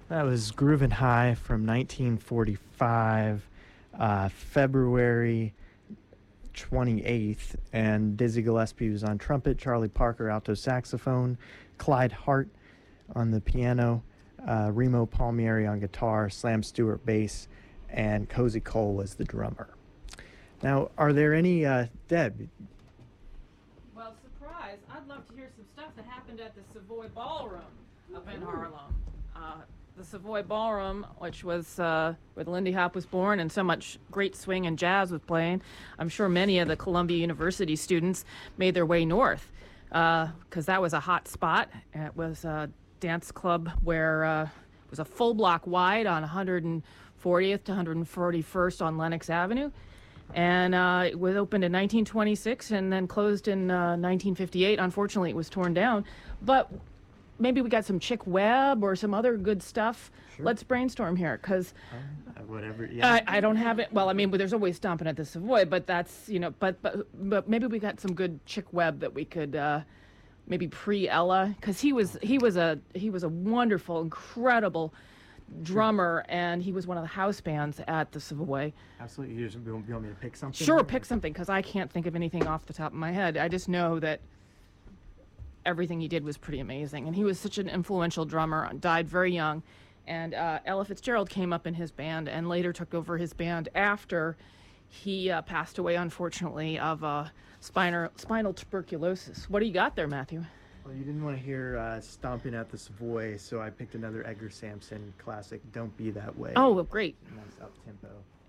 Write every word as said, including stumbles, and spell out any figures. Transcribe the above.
That was Groovin' High from nineteen forty-five, uh, February twenty-eighth, and Dizzy Gillespie was on trumpet, Charlie Parker alto saxophone, Clyde Hart on the piano, uh, Remo Palmieri on guitar, Slam Stewart bass, and Cozy Cole was the drummer. Now, are there any, uh, Deb? Well, surprise, I'd love to hear some stuff that happened at the Savoy Ballroom up in Harlem. Uh, the Savoy Ballroom, which was uh, where the Lindy Hop was born and so much great swing and jazz was playing. I'm sure many of the Columbia University students made their way north because uh, that was a hot spot. It was a dance club where uh, it was a full block wide on one hundred fortieth to one hundred forty-first on Lenox Avenue. And uh, it was opened in nineteen twenty-six and then closed in uh, nineteen fifty-eight. Unfortunately, it was torn down. But maybe we got some Chick Webb or some other good stuff. Sure. Let's brainstorm here, because Uh, whatever, yeah. I, I don't have it. Well, I mean, there's always Stomping at the Savoy, but that's, you know, but but, but maybe we got some good Chick Webb that we could uh, maybe pre-Ella, because he was he was a he was a wonderful, incredible drummer, and he was one of the house bands at the Savoy. Absolutely. You, just, you want me to pick something? Sure, here? pick something, because I can't think of anything off the top of my head. I just know that everything he did was pretty amazing, and he was such an influential drummer. Died very young, and uh, Ella Fitzgerald came up in his band and later took over his band after he uh, passed away, unfortunately, of uh, spinal spinal tuberculosis. What do you got there, Matthew? Well, you didn't want to hear uh, Stomping at the Savoy, so I picked another Edgar Sampson classic, Don't Be That Way. Oh, well, great. Nice up-tempo.